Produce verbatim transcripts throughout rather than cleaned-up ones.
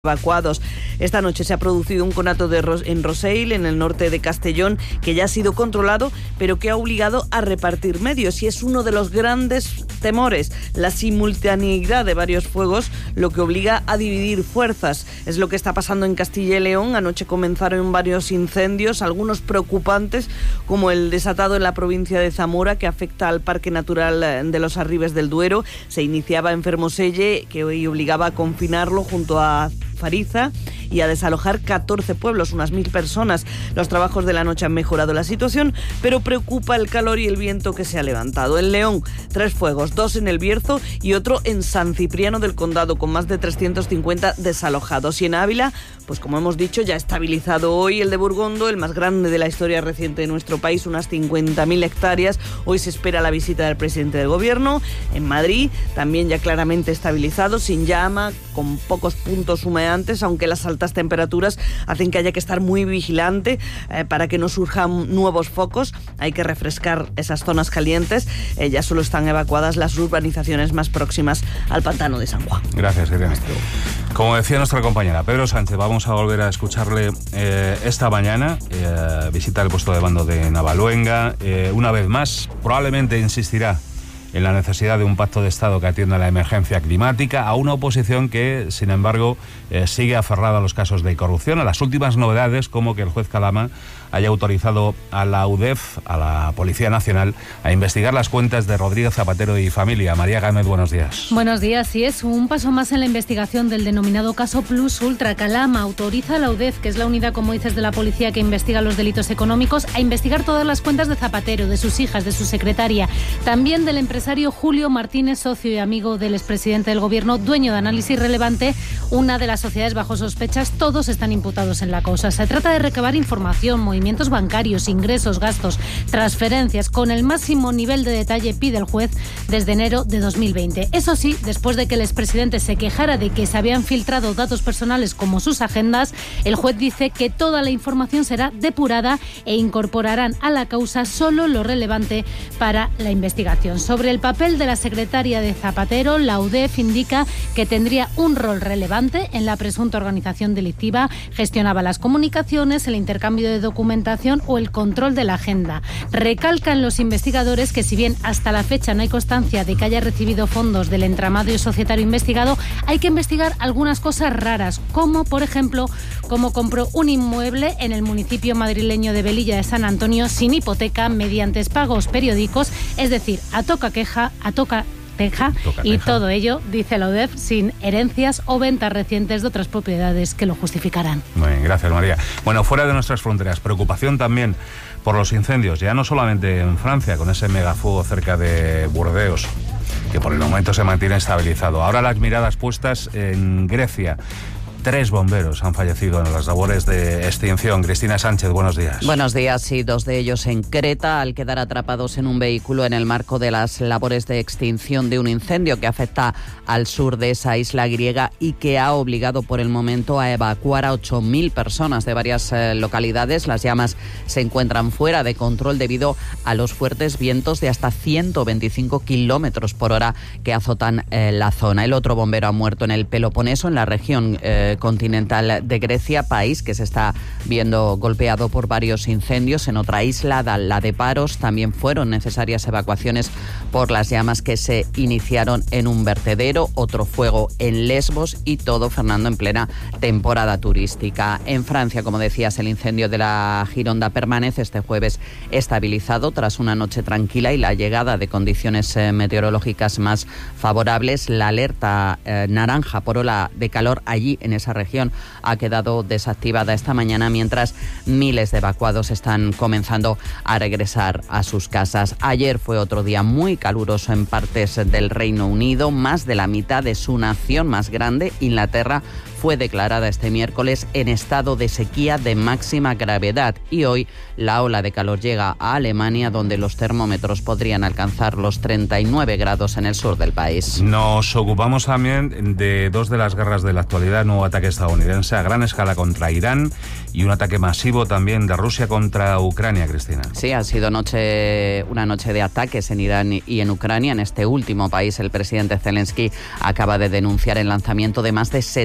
evacuados. Esta noche se ha producido un conato de Ros- en Roseil, en el norte de Castellón, que ya ha sido controlado, pero que ha obligado a repartir medios, y es uno de los grandes temores, la simultaneidad de varios fuegos, lo que obliga a dividir fuerzas. Es lo que está pasando en Castilla y León. Anoche comenzaron varios incendios, algunos preocupantes, como el desatado en la provincia de Zamora, que afecta al Parque Natural de los Arribes del Duero. Se iniciaba en Fermoselle, que hoy obligaba a confinarlo junto a Fariza y a desalojar catorce pueblos, unas mil personas. Los trabajos de la noche han mejorado la situación, pero preocupa el calor y el viento que se ha levantado. En León, tres fuegos, dos en El Bierzo y otro en San Cipriano del Condado, con más de trescientos cincuenta desalojados. Y en Ávila, pues como hemos dicho, ya ha estabilizado hoy el de Burgondo, el más grande de la historia reciente de nuestro país, unas cincuenta mil hectáreas. Hoy se espera la visita del presidente del gobierno. En Madrid, también ya claramente estabilizado, sin llama, con pocos puntos humeantes, aunque las altas temperaturas hacen que haya que estar muy vigilante eh, para que no surjan nuevos focos. Hay que refrescar esas zonas calientes. Eh, ya solo están evacuadas las urbanizaciones más próximas al pantano de San Juan. Gracias, Irene. Como decía nuestra compañera Pedro Sánchez, vamos a volver a escucharle eh, esta mañana, eh, visita el puesto de mando de Navaluenga. Eh, una vez más, probablemente insistirá en la necesidad de un pacto de Estado que atienda a la emergencia climática, a una oposición que, sin embargo, eh, sigue aferrada a los casos de corrupción, a las últimas novedades, como que el juez Calama haya autorizado a la U D E F, a la Policía Nacional, a investigar las cuentas de Rodríguez Zapatero y familia. María Gámez, buenos días. Buenos días. Sí, es un paso más en la investigación del denominado caso Plus Ultra. Calama autoriza a la U D E F, que es la unidad, como dices, de la policía que investiga los delitos económicos, a investigar todas las cuentas de Zapatero, de sus hijas, de su secretaria, también del empresario Julio Martínez, socio y amigo del expresidente del gobierno, dueño de Análisis Relevante, una de las sociedades bajo sospechas. Todos están imputados en la causa. Se trata de recabar información, movimientos bancarios, ingresos, gastos, transferencias, con el máximo nivel de detalle, pide el juez, desde enero de dos mil veinte. Eso sí, después de que el expresidente se quejara de que se habían filtrado datos personales como sus agendas, el juez dice que toda la información será depurada e incorporarán a la causa solo lo relevante para la investigación. Sobre el papel de la secretaria de Zapatero, la U D E F indica que tendría un rol relevante en la presunta organización delictiva, gestionaba las comunicaciones, el intercambio de documentación o el control de la agenda. Recalcan los investigadores que, si bien hasta la fecha no hay constancia de que haya recibido fondos del entramado societario investigado, hay que investigar algunas cosas raras, como por ejemplo cómo compró un inmueble en el municipio madrileño de Velilla de San Antonio sin hipoteca, mediante pagos periódicos, es decir, a toca queja, a toca Teja, y todo ello, dice la U D E F, sin herencias o ventas recientes de otras propiedades que lo justificarán. Muy bien, gracias, María. Bueno, fuera de nuestras fronteras, preocupación también por los incendios, ya no solamente en Francia, con ese megafuego cerca de Burdeos, que por el momento se mantiene estabilizado. Ahora las miradas puestas en Grecia. Tres bomberos han fallecido en las labores de extinción. Cristina Sánchez, buenos días. Buenos días, sí, dos de ellos en Creta, al quedar atrapados en un vehículo en el marco de las labores de extinción de un incendio que afecta al sur de esa isla griega y que ha obligado por el momento a evacuar a ocho mil personas de varias eh, localidades. Las llamas se encuentran fuera de control debido a los fuertes vientos de hasta ciento veinticinco kilómetros por hora que azotan eh, la zona. El otro bombero ha muerto en el Peloponeso, en la región eh, continental de Grecia, país que se está viendo golpeado por varios incendios. En otra isla, la de Paros, también fueron necesarias evacuaciones por las llamas que se iniciaron en un vertedero. Otro fuego en Lesbos y todo, Fernando, en plena temporada turística. En Francia, como decías, el incendio de la Gironda permanece este jueves estabilizado tras una noche tranquila y la llegada de condiciones eh, meteorológicas más favorables. La alerta eh, naranja por ola de calor allí en esa región ha quedado desactivada esta mañana, mientras miles de evacuados están comenzando a regresar a sus casas. Ayer fue otro día muy caluroso en partes del Reino Unido. Más de la mitad de su nación más grande, Inglaterra, fue declarada este miércoles en estado de sequía de máxima gravedad, y hoy la ola de calor llega a Alemania, donde los termómetros podrían alcanzar los treinta y nueve grados en el sur del país. Nos ocupamos también de dos de las guerras de la actualidad: nuevo ataque estadounidense a gran escala contra Irán y un ataque masivo también de Rusia contra Ucrania, Cristina. Sí, ha sido noche, una noche de ataques en Irán y en Ucrania. En este último país, el presidente Zelensky acaba de denunciar el lanzamiento de más de setenta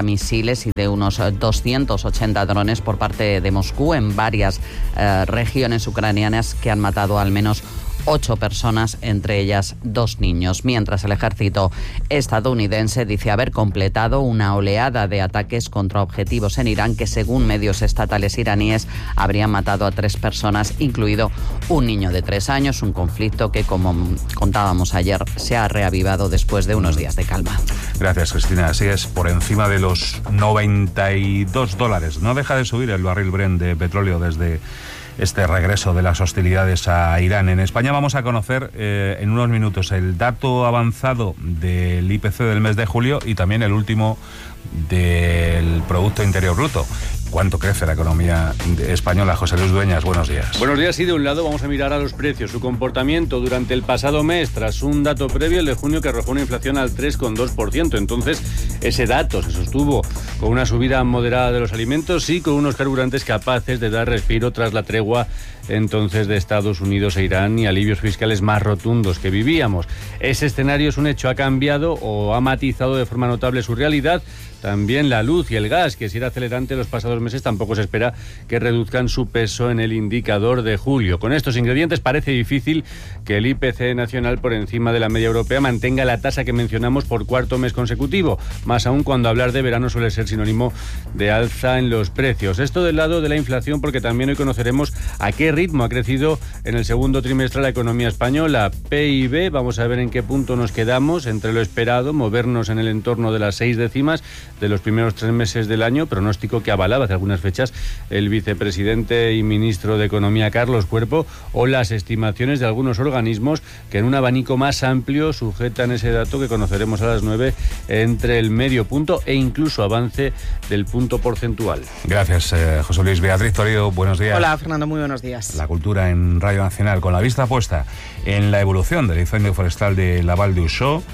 misiles y de unos doscientos ochenta drones por parte de Moscú en varias eh, regiones ucranianas que han matado al menos ocho personas, entre ellas dos niños, mientras el ejército estadounidense dice haber completado una oleada de ataques contra objetivos en Irán que, según medios estatales iraníes, habrían matado a tres personas, incluido un niño de tres años, un conflicto que, como contábamos ayer, se ha reavivado después de unos días de calma. Gracias, Cristina. Así es, por encima de los noventa y dos dólares. No deja de subir el barril Brent de petróleo desde este regreso de las hostilidades a Irán. En España vamos a conocer eh, en unos minutos el dato avanzado del I P C del mes de julio y también el último del Producto Interior Bruto. ¿Cuánto crece la economía española? José Luis Dueñas, buenos días. Buenos días. Y de un lado vamos a mirar a los precios, su comportamiento durante el pasado mes, tras un dato previo, el de junio, que arrojó una inflación al tres coma dos por ciento. Entonces, ese dato se sostuvo con una subida moderada de los alimentos y con unos carburantes capaces de dar respiro tras la tregua entonces de Estados Unidos e Irán y alivios fiscales más rotundos que vivíamos. Ese escenario es un hecho, ha cambiado o ha matizado de forma notable su realidad. También la luz y el gas, que si era acelerante los pasados meses, tampoco se espera que reduzcan su peso en el indicador de julio. Con estos ingredientes parece difícil que el I P C nacional, por encima de la media europea, mantenga la tasa que mencionamos por cuarto mes consecutivo, más aún cuando hablar de verano suele ser sinónimo de alza en los precios. Esto del lado de la inflación, porque también hoy conoceremos a qué ritmo ha crecido en el segundo trimestre la economía española. P I B, vamos a ver en qué punto nos quedamos entre lo esperado, movernos en el entorno de las seis décimas de los primeros tres meses del año, pronóstico que avalaba hace algunas fechas el vicepresidente y ministro de Economía Carlos Cuerpo, o las estimaciones de algunos organismos que en un abanico más amplio sujetan ese dato que conoceremos a las nueve entre el medio punto e incluso avance del punto porcentual. Gracias, eh, José Luis. Beatriz Torío, buenos días. Hola, Fernando, muy buenos días. La cultura en Radio Nacional, con la vista puesta en la evolución del incendio forestal de la Val d'Uixó,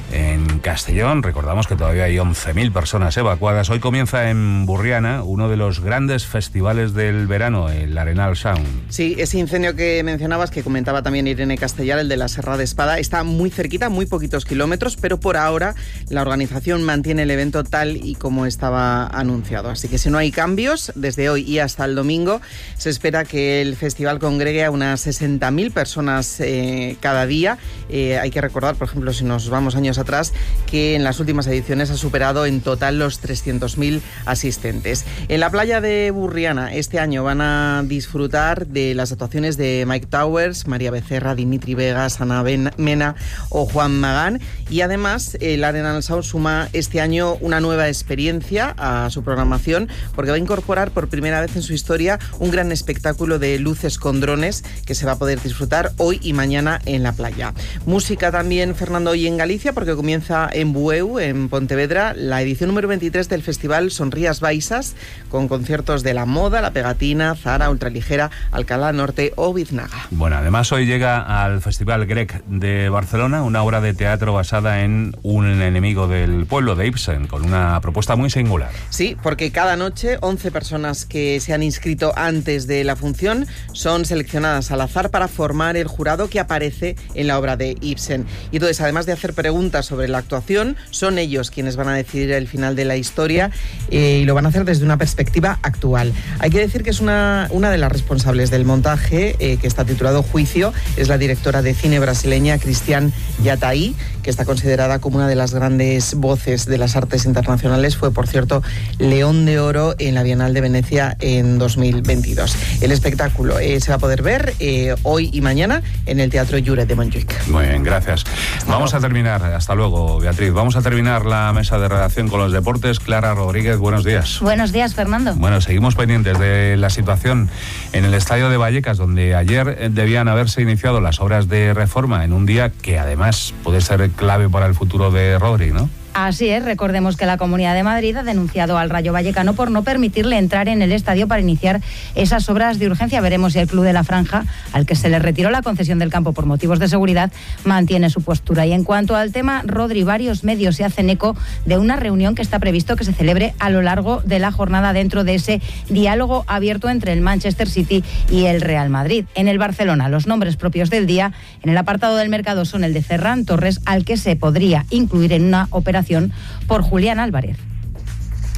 en Castellón. Recordamos que todavía hay once mil personas evacuadas. Hoy comienza en Burriana uno de los grandes festivales del verano, el Arenal Sound. Sí, ese incendio que mencionabas, que comentaba también Irene Castellar, el de la Serra de Espada, está muy cerquita, muy poquitos kilómetros, pero por ahora la organización mantiene el evento tal y como estaba anunciado. Así que si no hay cambios, desde hoy y hasta el domingo, se espera que el festival congregue a unas sesenta mil personas eh, cada día. Eh, hay que recordar, por ejemplo, si nos vamos años atrás, que en las últimas ediciones ha superado en total los trescientos mil asistentes. En la playa de Burriana este año van a disfrutar de las actuaciones de Mike Towers, María Becerra, Dimitri Vegas, Ana Mena o Juan Magán, y además el Arenal Sound suma este año una nueva experiencia a su programación, porque va a incorporar por primera vez en su historia un gran espectáculo de luces con drones que se va a poder disfrutar hoy y mañana en la playa. Música también, Fernando, hoy en Galicia, porque comienza en Bueu, en Pontevedra, la edición número veintitrés del festival Sonrías Baixas, con conciertos de La Moda, La Pegatina, Zara, Ultraligera, Alcalá Norte o Biznaga. Bueno, además hoy llega al Festival Grec de Barcelona una obra de teatro basada en un enemigo del pueblo, de Ibsen, con una propuesta muy singular. Sí, porque cada noche once personas que se han inscrito antes de la función son seleccionadas al azar para formar el jurado que aparece en la obra de Ibsen. Y entonces, además de hacer preguntas sobre la actuación, son ellos quienes van a decidir el final de la historia eh, y lo van a hacer desde una perspectiva actual. Hay que decir que es una, una de las responsables del montaje, eh, que está titulado Juicio, es la directora de cine brasileña Cristian Yataí, que está considerada como una de las grandes voces de las artes internacionales. Fue, por cierto, León de Oro en la Bienal de Venecia en dos mil veintidós. El espectáculo eh, se va a poder ver eh, hoy y mañana en el Teatro Lloret de Montjuic. Muy bien, gracias. Hasta Vamos luego. a terminar, hasta luego, Beatriz. Vamos a terminar la mesa de redacción con los deportes. Clara Rodríguez, buenos días. Buenos días, Fernando. Bueno, seguimos pendientes de la situación en el estadio de Vallecas, donde ayer debían haberse iniciado las obras de reforma en un día que además puede ser clave para el futuro de Rodri, ¿no? Así es, recordemos que la Comunidad de Madrid ha denunciado al Rayo Vallecano por no permitirle entrar en el estadio para iniciar esas obras de urgencia. Veremos si el Club de la Franja, al que se le retiró la concesión del campo por motivos de seguridad, mantiene su postura. Y en cuanto al tema Rodri, varios medios se hacen eco de una reunión que está previsto que se celebre a lo largo de la jornada dentro de ese diálogo abierto entre el Manchester City y el Real Madrid. En el Barcelona, los nombres propios del día en el apartado del mercado son el de Ferran Torres, al que se podría incluir en una operación por Julián Álvarez.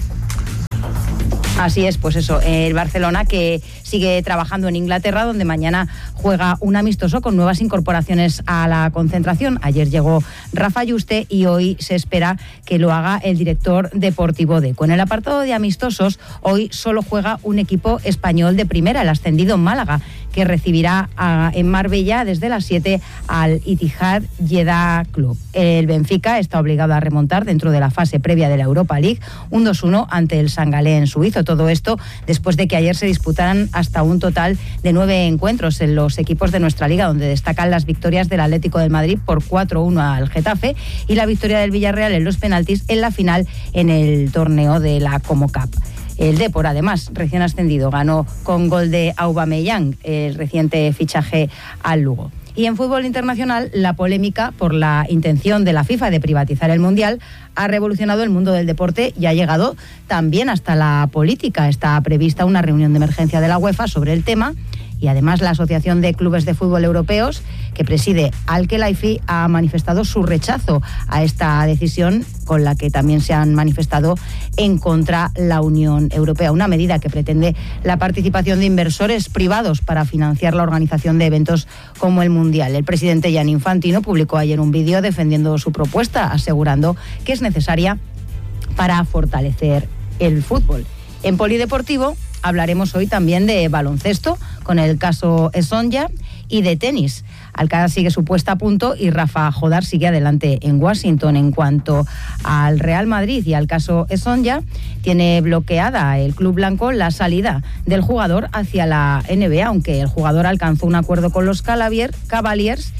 Así es, pues eso, el Barcelona que sigue trabajando en Inglaterra, donde mañana juega un amistoso con nuevas incorporaciones a la concentración. Ayer llegó Rafa Yuste y hoy se espera que lo haga el director deportivo Deco. En el apartado de amistosos, hoy solo juega un equipo español de primera, el ascendido Málaga, que recibirá a, en Marbella desde las siete al Itihad Jeddah Club. El Benfica está obligado a remontar dentro de la fase previa de la Europa League un dos uno ante el San Galén suizo. Todo esto después de que ayer se disputaran hasta un total de nueve encuentros en los equipos de nuestra liga, donde destacan las victorias del Atlético de Madrid por cuatro uno al Getafe y la victoria del Villarreal en los penaltis en la final en el torneo de la Como Cup. El Depor, además, recién ascendido, ganó con gol de Aubameyang, el reciente fichaje al Lugo. Y en fútbol internacional, la polémica por la intención de la FIFA de privatizar el Mundial ha revolucionado el mundo del deporte y ha llegado también hasta la política. Está prevista una reunión de emergencia de la UEFA sobre el tema. Y además la Asociación de Clubes de Fútbol Europeos, que preside Al-Khelaifi, ha manifestado su rechazo a esta decisión, con la que también se han manifestado en contra la Unión Europea. Una medida que pretende la participación de inversores privados para financiar la organización de eventos como el Mundial. El presidente Gianni Infantino publicó ayer un vídeo defendiendo su propuesta, asegurando que es necesaria para fortalecer el fútbol. En polideportivo hablaremos hoy también de baloncesto, con el caso Esonja, y de tenis. Alcaraz sigue su puesta a punto y Rafa Jodar sigue adelante en Washington. En cuanto al Real Madrid y al caso Esonja, tiene bloqueada el club blanco la salida del jugador hacia la N B A, aunque el jugador alcanzó un acuerdo con los Cavaliers.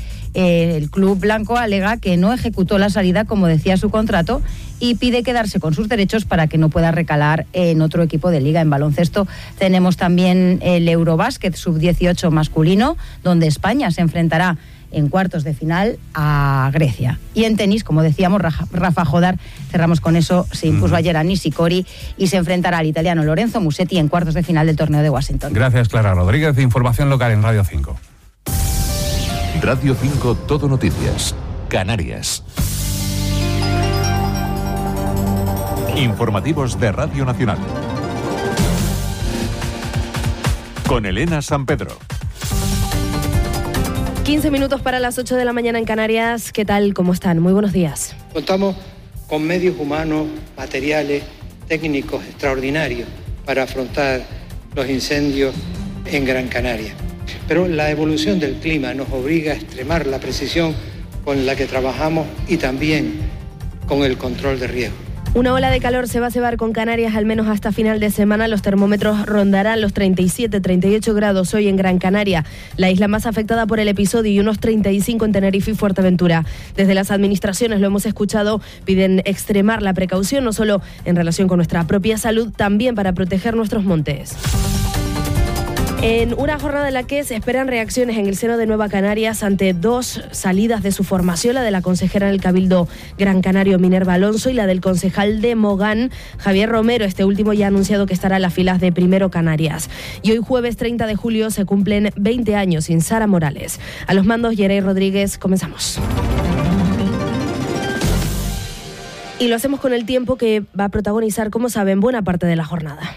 El club blanco alega que no ejecutó la salida como decía su contrato y pide quedarse con sus derechos para que no pueda recalar en otro equipo de liga. En baloncesto tenemos también el Eurobásquet sub dieciocho masculino, donde España se enfrentará en cuartos de final a Grecia. Y en tenis, como decíamos, Rafa Jodar, cerramos con eso, se impuso ayer a Nishikori y se enfrentará al italiano Lorenzo Musetti en cuartos de final del torneo de Washington. Gracias, Clara Rodríguez. Información local en Radio cinco. Radio cinco Todo Noticias, Canarias. Informativos de Radio Nacional. Con Elena San Pedro. quince minutos para las ocho de la mañana en Canarias. ¿Qué tal? ¿Cómo están? Muy buenos días. Contamos con medios humanos, materiales, técnicos extraordinarios para afrontar los incendios en Gran Canaria. Pero la evolución del clima nos obliga a extremar la precisión con la que trabajamos y también con el control de riesgo. Una ola de calor se va a cebar con Canarias al menos hasta final de semana. Los termómetros rondarán los treinta y siete, treinta y ocho grados hoy en Gran Canaria, la isla más afectada por el episodio, y unos treinta y cinco en Tenerife y Fuerteventura. Desde las administraciones, lo hemos escuchado, piden extremar la precaución, no solo en relación con nuestra propia salud, también para proteger nuestros montes. En una jornada en la que se esperan reacciones en el seno de Nueva Canarias ante dos salidas de su formación, la de la consejera del Cabildo Gran Canario Minerva Alonso y la del concejal de Mogán Javier Romero. Este último ya ha anunciado que estará en las filas de Primero Canarias. Y hoy jueves treinta de julio se cumplen veinte años sin Sara Morales. A los mandos, Yerey Rodríguez, comenzamos. Y lo hacemos con el tiempo, que va a protagonizar, como saben, buena parte de la jornada.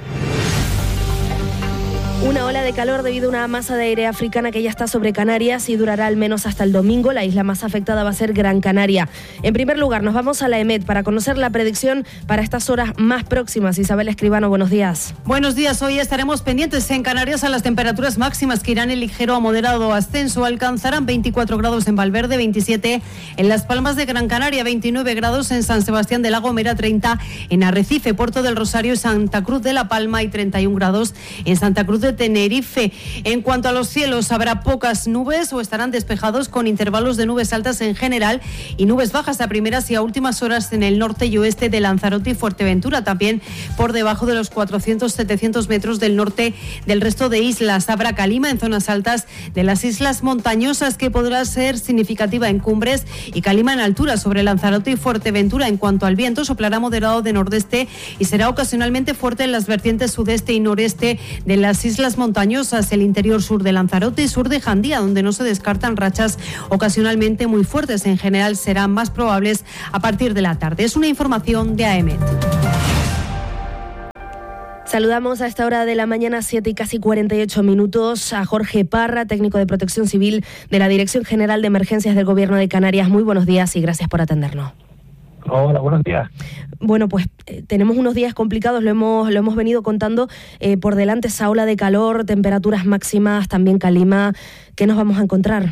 Una ola de calor debido a una masa de aire africana que ya está sobre Canarias y durará al menos hasta el domingo. La isla más afectada va a ser Gran Canaria. En primer lugar, nos vamos a la EMET para conocer la predicción para estas horas más próximas. Isabel Escribano, buenos días. Buenos días. Hoy estaremos pendientes en Canarias a las temperaturas máximas, que irán en ligero a moderado ascenso. Alcanzarán veinticuatro grados en Valverde, veintisiete en Las Palmas de Gran Canaria, veintinueve grados en San Sebastián de la Gomera, treinta en Arrecife, Puerto del Rosario y Santa Cruz de la Palma y treinta y un grados en Santa Cruz de Tenerife. En cuanto a los cielos, habrá pocas nubes o estarán despejados con intervalos de nubes altas en general y nubes bajas a primeras y a últimas horas en el norte y oeste de Lanzarote y Fuerteventura, también por debajo de los cuatrocientos setecientos metros del norte del resto de islas. Habrá calima en zonas altas de las islas montañosas, que podrá ser significativa en cumbres, y calima en altura sobre Lanzarote y Fuerteventura. En cuanto al viento, soplará moderado de nordeste y será ocasionalmente fuerte en las vertientes sudeste y noreste de las islas montañosas, el interior sur de Lanzarote y sur de Jandía, donde no se descartan rachas ocasionalmente muy fuertes. En general serán más probables a partir de la tarde. Es una información de AEMET. Saludamos a esta hora de la mañana, siete y casi cuarenta y ocho minutos, a Jorge Parra, técnico de Protección Civil de la Dirección General de Emergencias del Gobierno de Canarias. Muy buenos días y gracias por atendernos. Hola, buenos días. Bueno, pues eh, tenemos unos días complicados, lo hemos, lo hemos venido contando, eh, por delante esa ola de calor, temperaturas máximas, también calima. ¿Qué nos vamos a encontrar?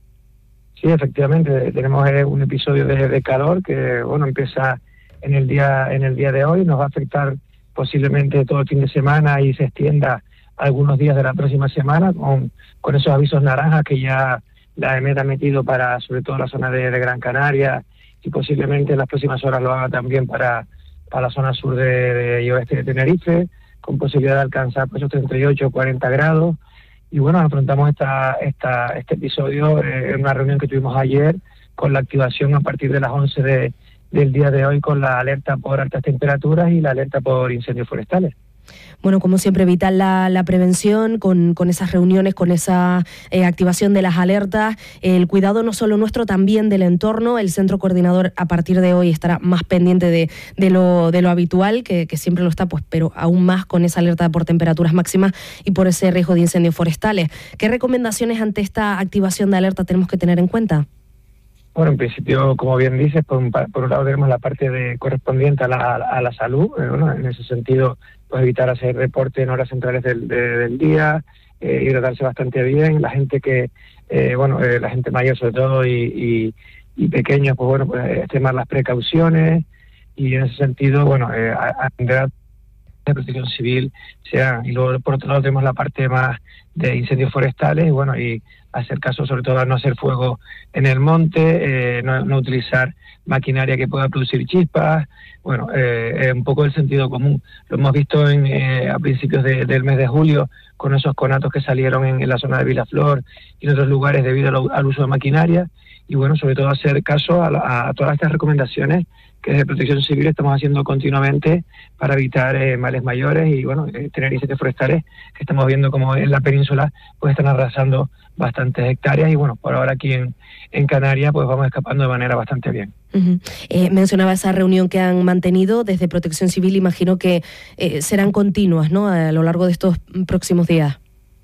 Sí, efectivamente, tenemos eh, un episodio de, de calor que, bueno, empieza en el día en el día de hoy, nos va a afectar posiblemente todo el fin de semana y se extienda algunos días de la próxima semana con, con esos avisos naranjas que ya la E M E T ha metido para, sobre todo, la zona de, de Gran Canaria, y posiblemente en las próximas horas lo haga también para, para la zona sur de, de, y oeste de Tenerife, con posibilidad de alcanzar pues, esos treinta y ocho o cuarenta grados. Y bueno, afrontamos esta, esta, este episodio eh, en una reunión que tuvimos ayer con la activación a partir de las once de, del día de hoy con la alerta por altas temperaturas y la alerta por incendios forestales. Bueno, como siempre, vital la, la prevención con, con esas reuniones, con esa eh, activación de las alertas, el cuidado no solo nuestro, también del entorno. El centro coordinador a partir de hoy estará más pendiente de, de, lo, de lo habitual, que, que siempre lo está, pues, pero aún más con esa alerta por temperaturas máximas y por ese riesgo de incendios forestales. ¿Qué recomendaciones ante esta activación de alerta tenemos que tener en cuenta? Bueno, en principio, como bien dices, por un, por un lado tenemos la parte de correspondiente a la, a la salud, eh, bueno, en ese sentido, pues evitar hacer reporte en horas centrales del, de, del día, eh, hidratarse bastante bien, la gente que, eh, bueno, eh, la gente mayor sobre todo y, y, y pequeños, pues bueno, pues extremar las precauciones y en ese sentido, bueno, eh, atender a de protección civil sean, y luego por otro lado tenemos la parte más de incendios forestales y bueno, y hacer caso sobre todo a no hacer fuego en el monte, eh, no, no utilizar maquinaria que pueda producir chispas, bueno, eh, eh, un poco el sentido común. Lo hemos visto en, eh, a principios de, del mes de julio con esos conatos que salieron en, en la zona de Vilaflor y en otros lugares debido al, al uso de maquinaria y bueno, sobre todo hacer caso a, la, a todas estas recomendaciones que desde Protección Civil estamos haciendo continuamente para evitar eh, males mayores y bueno, eh, tener incendios forestales que estamos viendo como en la península pues están arrasando bastantes hectáreas y bueno, por ahora aquí en, en Canarias pues vamos escapando de manera bastante bien. Uh-huh. Eh, mencionaba esa reunión que han mantenido desde Protección Civil, imagino que eh, serán continuas, ¿no?, a lo largo de estos próximos días.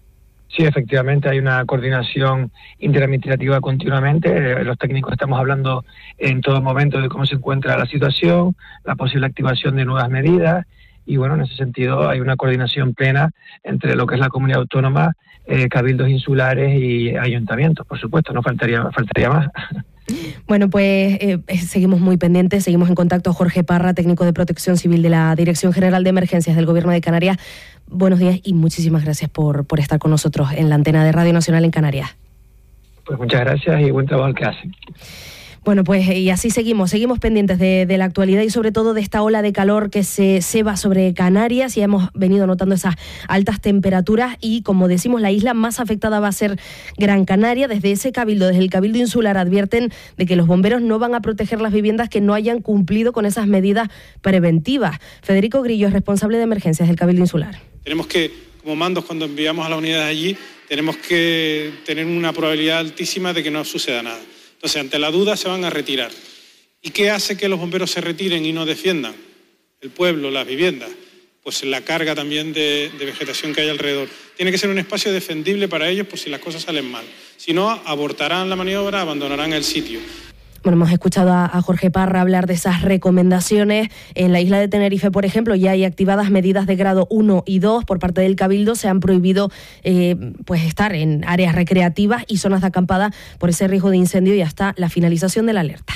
Sí, efectivamente, hay una coordinación interadministrativa continuamente. Eh, los técnicos estamos hablando en todo momento de cómo se encuentra la situación, la posible activación de nuevas medidas y, bueno, en ese sentido hay una coordinación plena entre lo que es la comunidad autónoma, eh, cabildos insulares y ayuntamientos, por supuesto, no faltaría, faltaría más. Bueno, pues eh, seguimos muy pendientes, seguimos en contacto. Jorge Parra, técnico de Protección Civil de la Dirección General de Emergencias del Gobierno de Canarias. Buenos días y muchísimas gracias por, por estar con nosotros en la antena de Radio Nacional en Canarias. Pues muchas gracias y buen trabajo que hacen. Bueno, pues y así seguimos, seguimos pendientes de, de la actualidad y sobre todo de esta ola de calor que se ceba sobre Canarias y hemos venido notando esas altas temperaturas y, como decimos, la isla más afectada va a ser Gran Canaria. Desde ese cabildo, desde el Cabildo Insular, advierten de que los bomberos no van a proteger las viviendas que no hayan cumplido con esas medidas preventivas. Federico Grillo es responsable de emergencias del Cabildo Insular. Tenemos que, como mandos, cuando enviamos a las unidades allí, tenemos que tener una probabilidad altísima de que no suceda nada. Entonces, ante la duda, se van a retirar. ¿Y qué hace que los bomberos se retiren y no defiendan el pueblo, las viviendas? Pues la carga también de, de vegetación que hay alrededor. Tiene que ser un espacio defendible para ellos por si las cosas salen mal. Si no, abortarán la maniobra, abandonarán el sitio. Bueno, hemos escuchado a Jorge Parra hablar de esas recomendaciones. En la isla de Tenerife, por ejemplo, ya hay activadas medidas de grado uno y dos por parte del Cabildo. Se han prohibido eh, pues estar en áreas recreativas y zonas de acampada por ese riesgo de incendio y hasta la finalización de la alerta.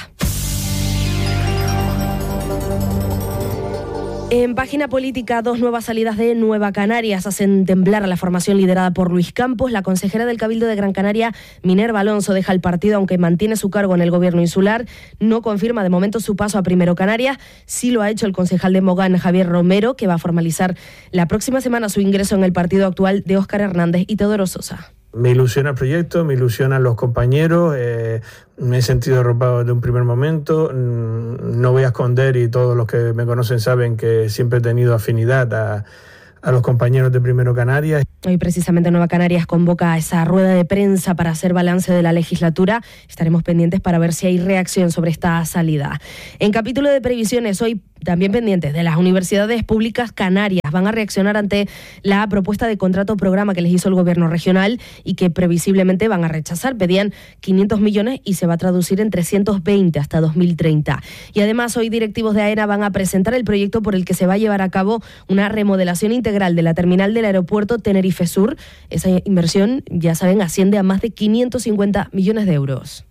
En página política, dos nuevas salidas de Nueva Canarias hacen temblar a la formación liderada por Luis Campos. La consejera del Cabildo de Gran Canaria, Minerva Alonso, deja el partido aunque mantiene su cargo en el gobierno insular. No confirma de momento su paso a Primero Canarias. Sí lo ha hecho el concejal de Mogán, Javier Romero, que va a formalizar la próxima semana su ingreso en el partido actual de Óscar Hernández y Teodoro Sosa. Me ilusiona el proyecto, me ilusionan los compañeros, eh, me he sentido arropado desde un primer momento, no voy a esconder y todos los que me conocen saben que siempre he tenido afinidad a, a los compañeros de Primero Canarias. Hoy precisamente Nueva Canarias convoca a esa rueda de prensa para hacer balance de la legislatura. Estaremos pendientes para ver si hay reacción sobre esta salida. En capítulo de previsiones, hoy También pendientes de las universidades públicas canarias. Van a reaccionar ante la propuesta de contrato programa que les hizo el gobierno regional y que previsiblemente van a rechazar. Pedían quinientos millones y se va a traducir en trescientos veinte hasta dos mil treinta. Y además hoy directivos de AENA van a presentar el proyecto por el que se va a llevar a cabo una remodelación integral de la terminal del aeropuerto Tenerife Sur. Esa inversión, ya saben, asciende a más de quinientos cincuenta millones de euros.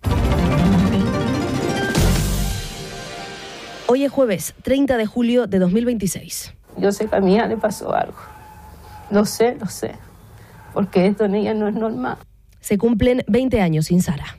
Hoy es jueves, treinta de julio de dos mil veintiséis. Yo sé que a mi hija le pasó algo. Lo sé, lo sé. Porque esto en ella no es normal. Se cumplen veinte años sin Sara.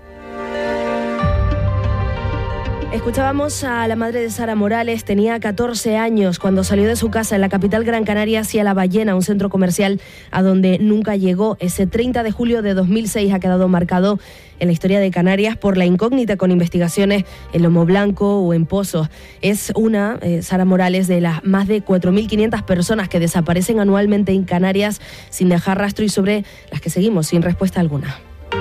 Escuchábamos a la madre de Sara Morales, tenía catorce años cuando salió de su casa en la capital Gran Canaria hacia La Ballena, un centro comercial a donde nunca llegó. Ese treinta de julio de dos mil seis ha quedado marcado en la historia de Canarias por la incógnita con investigaciones en Lomo Blanco o en Pozos. Es una, eh, Sara Morales, de las más de cuatro mil quinientas personas que desaparecen anualmente en Canarias sin dejar rastro y sobre las que seguimos sin respuesta alguna.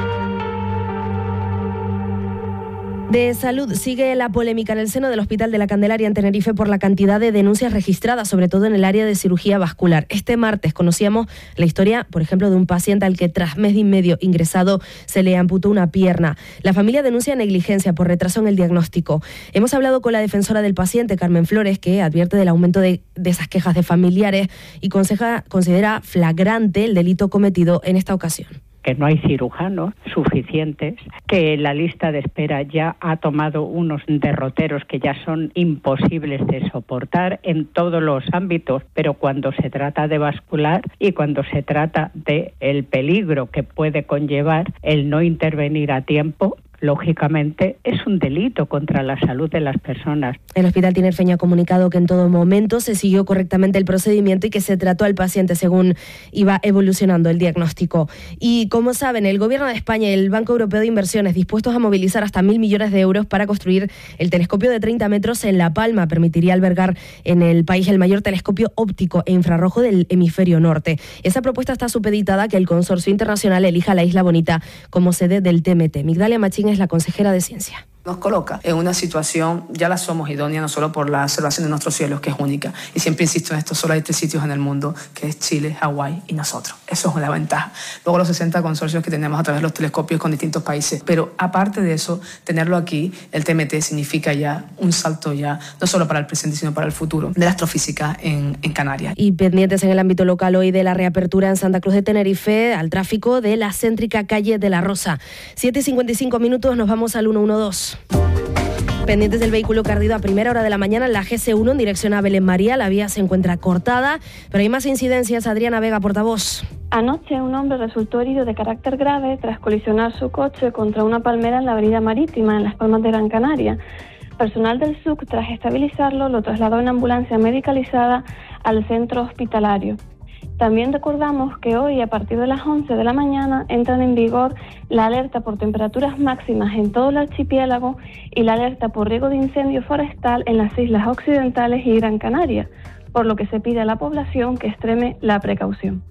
De salud, sigue la polémica en el seno del Hospital de la Candelaria en Tenerife por la cantidad de denuncias registradas, sobre todo en el área de cirugía vascular. Este martes conocíamos la historia, por ejemplo, de un paciente al que tras mes y medio ingresado se le amputó una pierna. La familia denuncia negligencia por retraso en el diagnóstico. Hemos hablado con la defensora del paciente, Carmen Flores, que advierte del aumento de, de esas quejas de familiares y conseja, considera flagrante el delito cometido en esta ocasión. Que no hay cirujanos suficientes, que la lista de espera ya ha tomado unos derroteros que ya son imposibles de soportar en todos los ámbitos, pero cuando se trata de vascular y cuando se trata de el peligro que puede conllevar el no intervenir a tiempo, lógicamente es un delito contra la salud de las personas. El Hospital Tinerfeño ha comunicado que en todo momento se siguió correctamente el procedimiento y que se trató al paciente según iba evolucionando el diagnóstico. Y como saben, el Gobierno de España y el Banco Europeo de Inversiones dispuestos a movilizar hasta mil millones de euros para construir el telescopio de treinta metros en La Palma. Permitiría albergar en el país el mayor telescopio óptico e infrarrojo del hemisferio norte. Esa propuesta está supeditada a que el consorcio internacional elija la Isla Bonita como sede del T M T. Migdalia Machín es la consejera de Ciencia. Nos coloca en una situación, ya la somos idónea, no solo por la observación de nuestros cielos, que es única. Y siempre insisto en esto, solo hay tres sitios en el mundo, que es Chile, Hawái y nosotros. Eso es una ventaja. Luego los sesenta consorcios que tenemos a través de los telescopios con distintos países. Pero aparte de eso, tenerlo aquí, el T M T significa ya un salto ya, no solo para el presente, sino para el futuro, de la astrofísica en, en Canarias. Y pendientes en el ámbito local hoy de la reapertura en Santa Cruz de Tenerife al tráfico de la céntrica calle de la Rosa. siete y cincuenta y cinco minutos, nos vamos al ciento doce. Pendientes del vehículo que ha ardido a primera hora de la mañana en la G C uno en dirección a Belén María. La vía se encuentra cortada, pero hay más incidencias. Adriana Vega, portavoz. Anoche un hombre resultó herido de carácter grave tras colisionar su coche contra una palmera en la avenida Marítima, en Las Palmas de Gran Canaria. Personal del S U C, tras estabilizarlo, lo trasladó en ambulancia medicalizada al centro hospitalario. También recordamos que hoy, a partir de las once de la mañana, entran en vigor la alerta por temperaturas máximas en todo el archipiélago y la alerta por riesgo de incendio forestal en las islas occidentales y Gran Canaria, por lo que se pide a la población que extreme la precaución.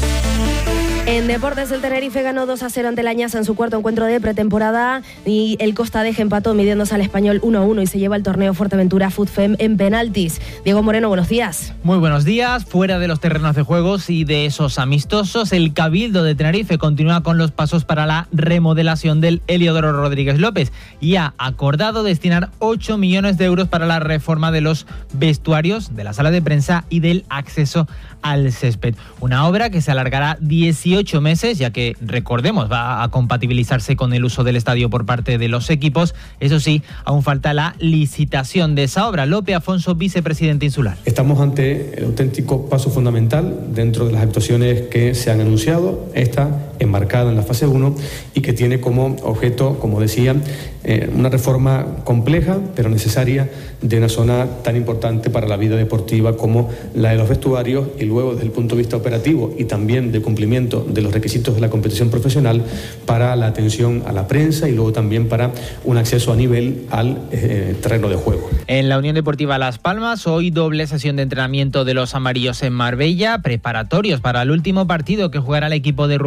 En deportes, el Tenerife ganó dos a cero ante la Ñasa en su cuarto encuentro de pretemporada y el Costa Deje empató midiéndose al Español uno a uno y se lleva el torneo Fuerteventura FUTFEM en penaltis. Diego Moreno, buenos días. Muy buenos días. Fuera de los terrenos de juegos y de esos amistosos, el Cabildo de Tenerife continúa con los pasos para la remodelación del Heliodoro Rodríguez López y ha acordado destinar ocho millones de euros para la reforma de los vestuarios, de la sala de prensa y del acceso al césped. Una obra que se alargará dieciocho meses, ya que, recordemos, va a compatibilizarse con el uso del estadio por parte de los equipos. Eso sí, aún falta la licitación de esa obra. Lope Afonso, vicepresidente insular. Estamos ante el auténtico paso fundamental dentro de las actuaciones que se han anunciado, esta enmarcada en la fase uno y que tiene como objeto, como decía, eh, una reforma compleja pero necesaria de una zona tan importante para la vida deportiva como la de los vestuarios, y luego desde el punto de vista operativo y también de cumplimiento de los requisitos de la competición profesional para la atención a la prensa y luego también para un acceso a nivel al eh, terreno de juego. En la Unión Deportiva Las Palmas, hoy doble sesión de entrenamiento de los amarillos en Marbella, preparatorios para el último partido que jugará el equipo de Rubén de la Barra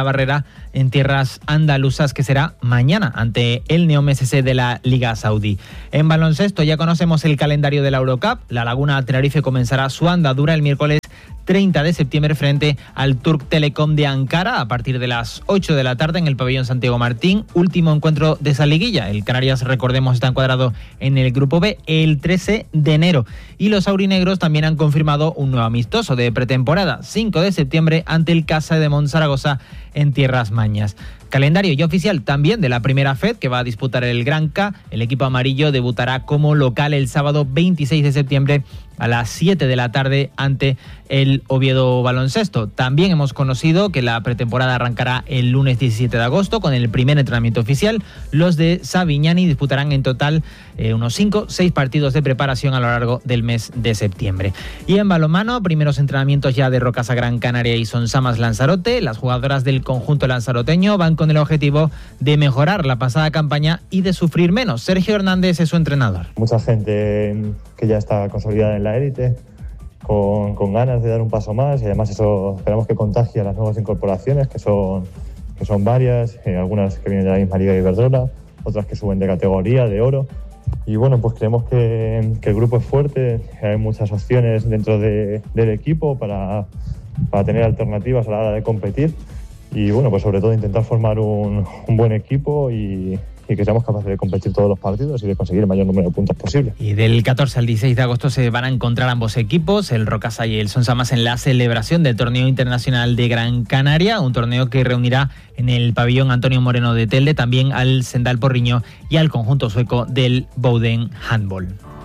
Barrera en tierras andaluzas, que será mañana ante el Neom S S de la Liga Saudí. En baloncesto ya conocemos el calendario de la Eurocup. La Laguna Tenerife comenzará su andadura el miércoles treinta de septiembre frente al Turk Telecom de Ankara a partir de las ocho de la tarde en el pabellón Santiago Martín, último encuentro de esa liguilla. El Canarias, recordemos, está encuadrado en el grupo B el trece de enero. Y los aurinegros también han confirmado un nuevo amistoso de pretemporada, cinco de septiembre ante el Casa de Monzaragoza en tierras mañas. Calendario ya oficial también de la primera F E D, que va a disputar el Granca. El equipo amarillo debutará como local el sábado veintiséis de septiembre a las siete de la tarde ante el Oviedo Baloncesto. También hemos conocido que la pretemporada arrancará el lunes diecisiete de agosto con el primer entrenamiento oficial. Los de Savignani disputarán en total eh, unos cinco seis partidos de preparación a lo largo del mes de septiembre. Y en balonmano, primeros entrenamientos ya de Rocasa Gran Canaria y Sonsamas Lanzarote. Las jugadoras del conjunto lanzaroteño van con el objetivo de mejorar la pasada campaña y de sufrir menos. Sergio Hernández es su entrenador. Mucha gente que ya está consolidada en la élite, con, con ganas de dar un paso más, y además eso esperamos que contagie a las nuevas incorporaciones, que son, que son varias, eh, algunas que vienen de la misma Liga Iberdrola, otras que suben de categoría, de oro. Y bueno, pues creemos que, que el grupo es fuerte, hay muchas opciones dentro de, del equipo para, para tener alternativas a la hora de competir. Y bueno, pues sobre todo intentar formar un, un buen equipo y, y que seamos capaces de competir todos los partidos y de conseguir el mayor número de puntos posible. Y del catorce al dieciséis de agosto se van a encontrar ambos equipos, el Rocasa y el Sonsamas, en la celebración del Torneo Internacional de Gran Canaria, un torneo que reunirá en el pabellón Antonio Moreno de Telde también al Sendal Porriño y al conjunto sueco del Bowden Handball.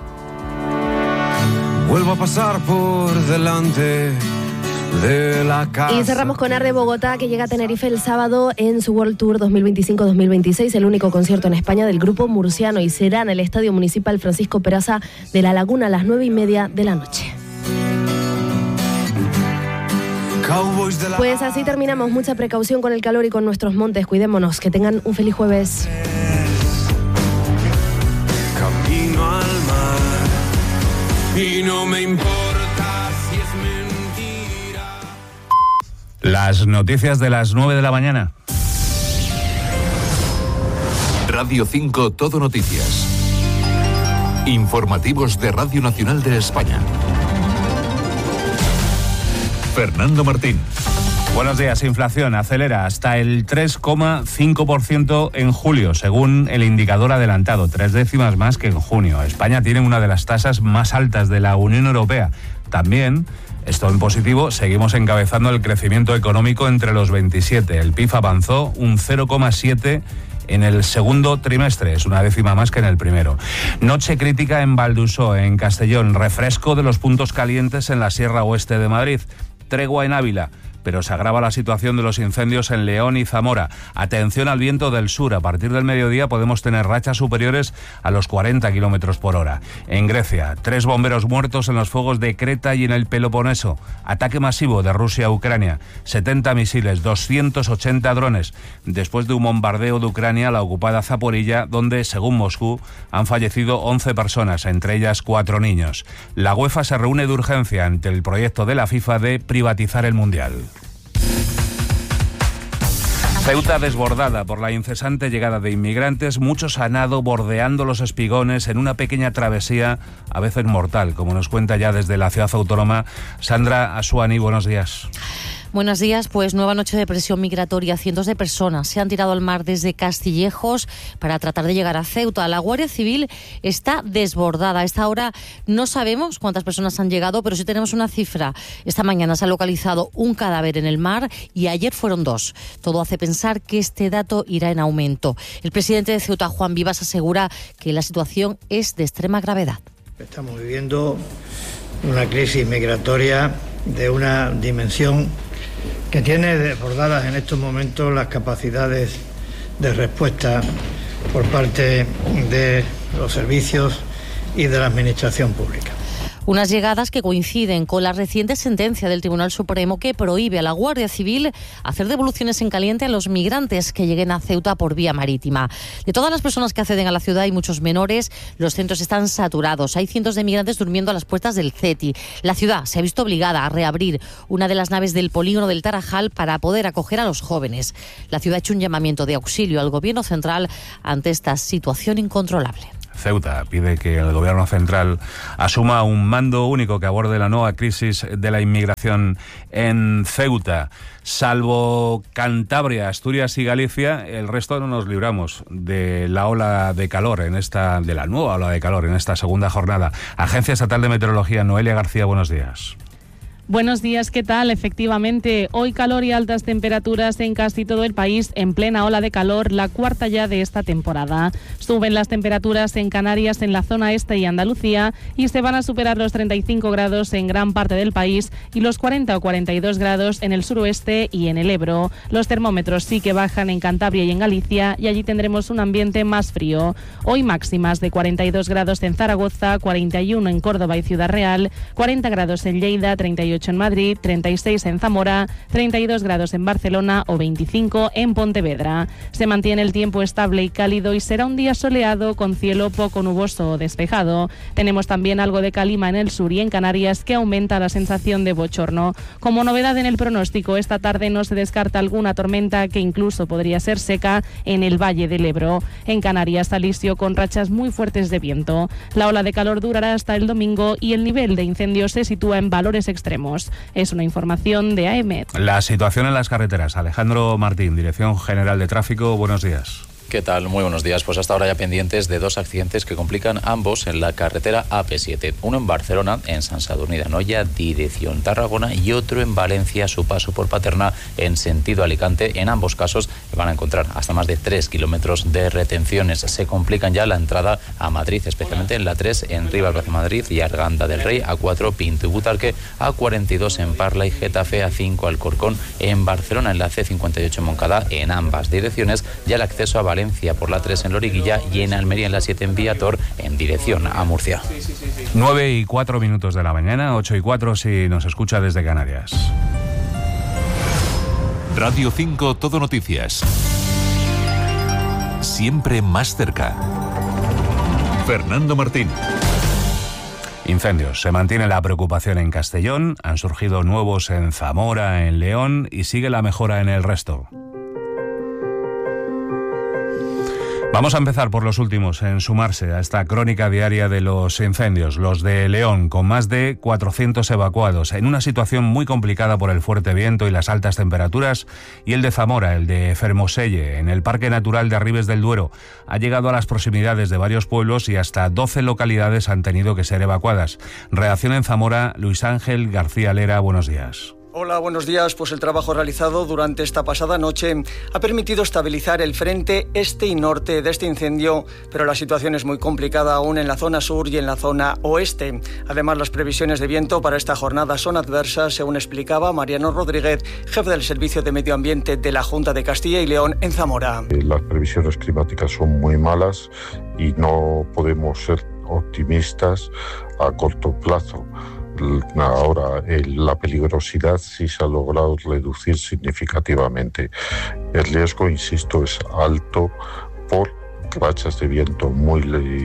Vuelvo a pasar por delante de la casa. Y cerramos con Arde Bogotá, que llega a Tenerife el sábado en su World Tour dos mil veinticinco dos mil veintiséis, el único concierto en España del grupo murciano, y será en el Estadio Municipal Francisco Peraza de La Laguna a las nueve y media de la noche. Pues así terminamos. Mucha precaución con el calor y con nuestros montes. Cuidémonos. Que tengan un feliz jueves. Camino al mar y no me importa si es mentira. Las noticias de las nueve de la mañana. Radio cinco Todo Noticias. Informativos de Radio Nacional de España. Fernando Martín. Buenos días. Inflación acelera hasta el tres coma cinco por ciento en julio, según el indicador adelantado, tres décimas más que en junio. España tiene una de las tasas más altas de la Unión Europea. También, esto en positivo, seguimos encabezando el crecimiento económico entre los veintisiete. El P I B avanzó un cero coma siete por ciento en el segundo trimestre, es una décima más que en el primero. Noche crítica en Valdusó, en Castellón, refresco de los puntos calientes en la Sierra Oeste de Madrid, tregua en Ávila, pero se agrava la situación de los incendios en León y Zamora. Atención al viento del sur. A partir del mediodía podemos tener rachas superiores a los cuarenta kilómetros por hora. En Grecia, tres bomberos muertos en los fuegos de Creta y en el Peloponeso. Ataque masivo de Rusia a Ucrania. setenta misiles, doscientos ochenta drones. Después de un bombardeo de Ucrania a la ocupada Zaporilla, donde, según Moscú, han fallecido once personas, entre ellas cuatro niños. La UEFA se reúne de urgencia ante el proyecto de la FIFA de privatizar el Mundial. Ceuta desbordada por la incesante llegada de inmigrantes, muchos han nado bordeando los espigones en una pequeña travesía, a veces mortal, como nos cuenta ya desde la ciudad autónoma Sandra Asuani. Buenos días. Buenos días, pues nueva noche de presión migratoria. Cientos de personas se han tirado al mar desde Castillejos para tratar de llegar a Ceuta. La Guardia Civil está desbordada. A esta hora no sabemos cuántas personas han llegado, pero sí tenemos una cifra. Esta mañana se ha localizado un cadáver en el mar y ayer fueron dos. Todo hace pensar que este dato irá en aumento. El presidente de Ceuta, Juan Vivas, asegura que la situación es de extrema gravedad. Estamos viviendo una crisis migratoria de una dimensión que tiene desbordadas en estos momentos las capacidades de respuesta por parte de los servicios y de la administración pública. Unas llegadas que coinciden con la reciente sentencia del Tribunal Supremo que prohíbe a la Guardia Civil hacer devoluciones en caliente a los migrantes que lleguen a Ceuta por vía marítima. De todas las personas que acceden a la ciudad y muchos menores, los centros están saturados. Hay cientos de migrantes durmiendo a las puertas del CETI. La ciudad se ha visto obligada a reabrir una de las naves del polígono del Tarajal para poder acoger a los jóvenes. La ciudad ha hecho un llamamiento de auxilio al Gobierno central ante esta situación incontrolable. Ceuta pide que el Gobierno central asuma un mando único que aborde la nueva crisis de la inmigración en Ceuta. Salvo Cantabria, Asturias y Galicia, el resto no nos libramos de la ola de calor en esta, de la nueva ola de calor en esta segunda jornada. Agencia Estatal de Meteorología, Noelia García, buenos días. Buenos días, ¿qué tal? Efectivamente, hoy calor y altas temperaturas en casi todo el país en plena ola de calor, la cuarta ya de esta temporada. Suben las temperaturas en Canarias, en la zona este y Andalucía, y se van a superar los treinta y cinco grados en gran parte del país y los cuarenta o cuarenta y dos grados en el suroeste y en el Ebro. Los termómetros sí que bajan en Cantabria y en Galicia, y allí tendremos un ambiente más frío. Hoy máximas de cuarenta y dos grados en Zaragoza, cuarenta y uno en Córdoba y Ciudad Real, cuarenta grados en Lleida, treinta y ocho en Madrid, treinta y seis en Zamora, treinta y dos grados en Barcelona o veinticinco en Pontevedra. Se mantiene el tiempo estable y cálido y será un día soleado con cielo poco nuboso o despejado. Tenemos también algo de calima en el sur y en Canarias que aumenta la sensación de bochorno. Como novedad en el pronóstico, esta tarde no se descarta alguna tormenta que incluso podría ser seca en el Valle del Ebro. En Canarias, alisio con rachas muy fuertes de viento. La ola de calor durará hasta el domingo y el nivel de incendios se sitúa en valores extremos. Es una información de A E M E T. La situación en las carreteras. Alejandro Martín, Dirección General de Tráfico, buenos días. ¿Qué tal? Muy buenos días. Pues hasta ahora ya pendientes de dos accidentes que complican ambos en la carretera A P siete. Uno en Barcelona, en San Sadurní d'Anoia, dirección Tarragona, y otro en Valencia, su paso por Paterna, en sentido Alicante. En ambos casos van a encontrar hasta más de tres kilómetros de retenciones. Se complican ya la entrada a Madrid, especialmente en la tres, en Rivas hacia Madrid y Arganda del Rey, A cuatro, Pinto y Butarque, A cuarenta y dos en Parla y Getafe, A cinco, Alcorcón. En Barcelona, en la C cincuenta y ocho en Moncada, en ambas direcciones, ya el acceso a Valencia por la tres en Loriguilla y en Almería en la siete en Viator en dirección a Murcia. nueve y cuatro minutos de la mañana, ocho y cuatro si nos escucha desde Canarias. Radio cinco Todo Noticias. Siempre más cerca. Fernando Martín. Incendios. Se mantiene la preocupación en Castellón, han surgido nuevos en Zamora, en León y sigue la mejora en el resto. Vamos a empezar por los últimos en sumarse a esta crónica diaria de los incendios, los de León, con más de cuatrocientos evacuados, en una situación muy complicada por el fuerte viento y las altas temperaturas, y el de Zamora, el de Fermoselle, en el Parque Natural de Arribes del Duero, ha llegado a las proximidades de varios pueblos y hasta doce localidades han tenido que ser evacuadas. Redacción en Zamora, Luis Ángel García Lera, buenos días. Hola, buenos días. Pues el trabajo realizado durante esta pasada noche ha permitido estabilizar el frente este y norte de este incendio, pero la situación es muy complicada aún en la zona sur y en la zona oeste. Además, las previsiones de viento para esta jornada son adversas, según explicaba Mariano Rodríguez, jefe del Servicio de Medio Ambiente de la Junta de Castilla y León en Zamora. Las previsiones climáticas son muy malas y no podemos ser optimistas a corto plazo. Ahora la peligrosidad sí se ha logrado reducir significativamente. El riesgo, insisto, es alto por rachas de viento muy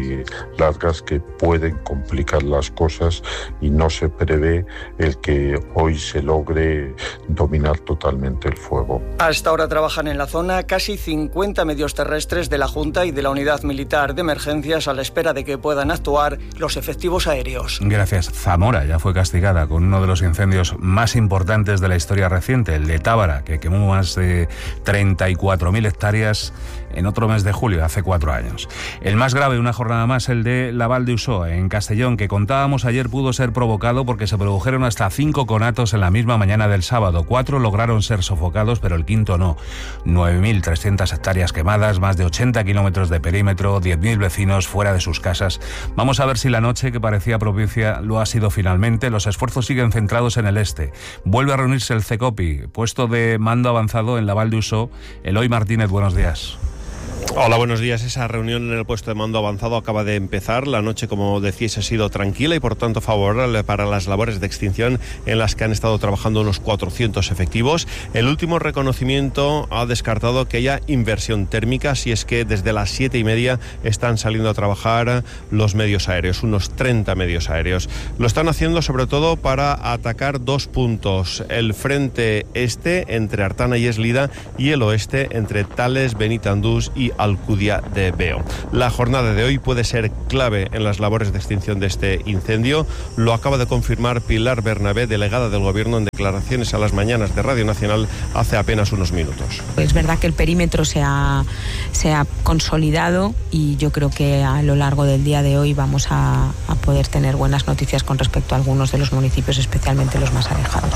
largas que pueden complicar las cosas y no se prevé el que hoy se logre dominar totalmente el fuego. Hasta ahora trabajan en la zona casi cincuenta medios terrestres de la Junta y de la Unidad Militar de Emergencias a la espera de que puedan actuar los efectivos aéreos. Gracias. Zamora ya fue castigada con uno de los incendios más importantes de la historia reciente, el de Tábara, que quemó más de treinta y cuatro mil hectáreas en otro mes de julio, hace cuatro años. El más grave, una jornada más, el de la Val d'Usó, en Castellón, que contábamos ayer pudo ser provocado porque se produjeron hasta cinco conatos en la misma mañana del sábado. Cuatro lograron ser sofocados, pero el quinto no. nueve mil trescientas hectáreas quemadas, más de ochenta kilómetros de perímetro, diez mil vecinos fuera de sus casas. Vamos a ver si la noche, que parecía propicia, lo ha sido finalmente. Los esfuerzos siguen centrados en el este. Vuelve a reunirse el CECOPI, puesto de mando avanzado en la Val d'Usó. Eloy Martínez, buenos días. Hola, buenos días. Esa reunión en el puesto de mando avanzado acaba de empezar. La noche, como decíais, ha sido tranquila y por tanto favorable para las labores de extinción en las que han estado trabajando unos cuatrocientos efectivos. El último reconocimiento ha descartado que haya inversión térmica, si es que desde las siete y media están saliendo a trabajar los medios aéreos, unos treinta medios aéreos. Lo están haciendo sobre todo para atacar dos puntos: el frente este entre Artana y Eslida y el oeste entre Tales, Benitandús y Alcudia de Veo. La jornada de hoy puede ser clave en las labores de extinción de este incendio. Lo acaba de confirmar Pilar Bernabé, delegada del Gobierno, en declaraciones a las mañanas de Radio Nacional hace apenas unos minutos. Es verdad que el perímetro se ha, se ha consolidado y yo creo que a lo largo del día de hoy vamos a, a poder tener buenas noticias con respecto a algunos de los municipios, especialmente los más alejados.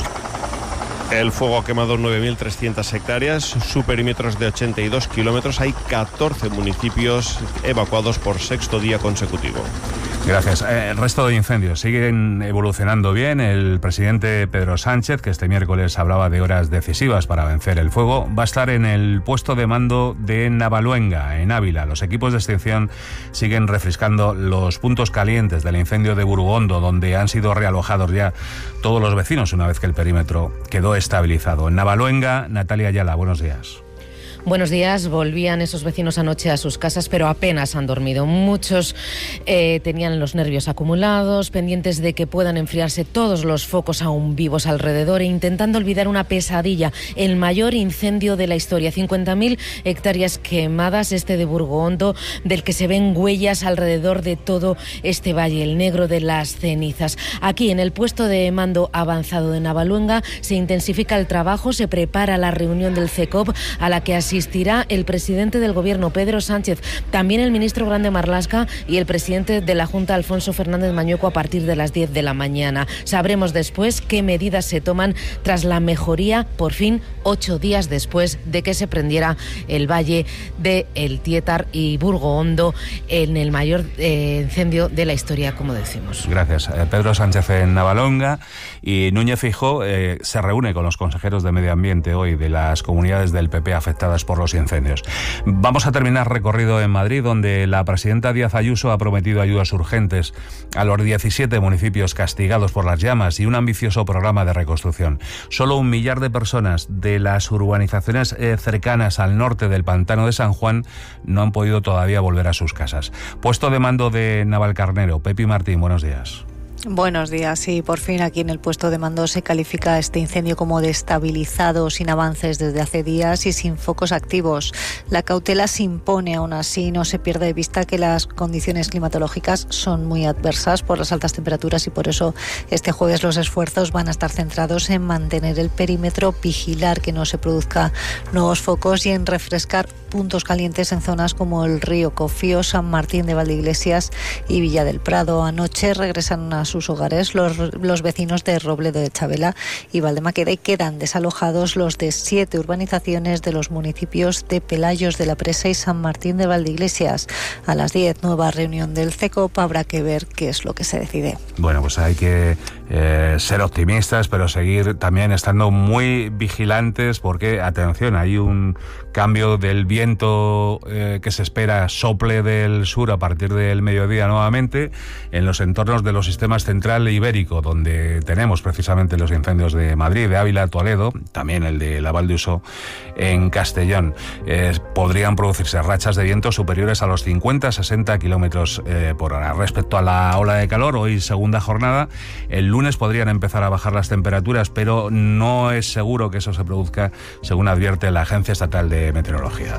El fuego ha quemado nueve mil trescientas hectáreas, su perímetro es de ochenta y dos kilómetros. Hay catorce municipios evacuados por sexto día consecutivo. Gracias. El resto de incendios siguen evolucionando bien. El presidente Pedro Sánchez, que este miércoles hablaba de horas decisivas para vencer el fuego, va a estar en el puesto de mando de Navaluenga, en Ávila. Los equipos de extinción siguen refrescando los puntos calientes del incendio de Burgondo, donde han sido realojados ya todos los vecinos una vez que el perímetro quedó estabilizado. En Navaluenga, Natalia Ayala, buenos días. Buenos días. Volvían esos vecinos anoche a sus casas, pero apenas han dormido. Muchos eh, tenían los nervios acumulados, pendientes de que puedan enfriarse todos los focos aún vivos alrededor e intentando olvidar una pesadilla, el mayor incendio de la historia. cincuenta mil hectáreas quemadas, este de Burgondo, del que se ven huellas alrededor de todo este valle, el negro de las cenizas. Aquí, en el puesto de mando avanzado de Navaluenga, se intensifica el trabajo, se prepara la reunión del C E C O P a la que asiste Asistirá el presidente del Gobierno, Pedro Sánchez, también el ministro Grande Marlaska y el presidente de la Junta, Alfonso Fernández Mañueco, a partir de las diez de la mañana. Sabremos después qué medidas se toman tras la mejoría, por fin, ocho días después de que se prendiera el valle de El Tietar y Burgondo en el mayor eh, incendio de la historia, como decimos. Gracias. Eh, Pedro Sánchez en Navaluenga y Núñez Feijóo eh, se reúne con los consejeros de Medio Ambiente hoy de las comunidades del P P afectadas por los incendios. Vamos a terminar recorrido en Madrid, donde la presidenta Díaz Ayuso ha prometido ayudas urgentes a los diecisiete municipios castigados por las llamas y un ambicioso programa de reconstrucción. Solo un millar de personas de las urbanizaciones eh, cercanas al norte del pantano de San Juan no han podido todavía volver a sus casas. Puesto de mando de Navalcarnero, Pepi Martín, buenos días. Buenos días. Sí, por fin aquí en el puesto de mando se califica este incendio como destabilizado, sin avances desde hace días y sin focos activos. La cautela se impone, aún así no se pierde de vista que las condiciones climatológicas son muy adversas por las altas temperaturas y por eso este jueves los esfuerzos van a estar centrados en mantener el perímetro, vigilar que no se produzcan nuevos focos y en refrescar puntos calientes en zonas como el Río Cofío, San Martín de Valdeiglesias y Villa del Prado. Anoche regresaron a sus hogares los, los vecinos de Robledo de Chavela y Valdemaqueda y quedan desalojados los de siete urbanizaciones de los municipios de Pelayos de la Presa y San Martín de Valdeiglesias. A las diez, nueva reunión del C E C O P, habrá que ver qué es lo que se decide. Bueno, pues hay que eh, ser optimistas, pero seguir también estando muy vigilantes porque, atención, hay un cambio del viento eh, que se espera sople del sur a partir del mediodía nuevamente en los entornos de los sistemas central e ibérico, donde tenemos precisamente los incendios de Madrid, de Ávila, Toledo, también el de la Val d'Uso en Castellón. Eh, podrían producirse rachas de viento superiores a los cincuenta a sesenta kilómetros eh, por hora. Respecto a la ola de calor, hoy segunda jornada, el lunes podrían empezar a bajar las temperaturas, pero no es seguro que eso se produzca, según advierte la Agencia Estatal de Meteorología.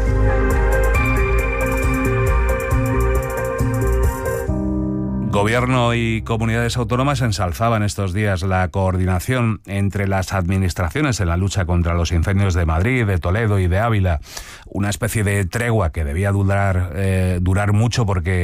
Gobierno y comunidades autónomas ensalzaban estos días la coordinación entre las administraciones en la lucha contra los incendios de Madrid, de Toledo y de Ávila. Una especie de tregua que debía durar, eh, durar mucho porque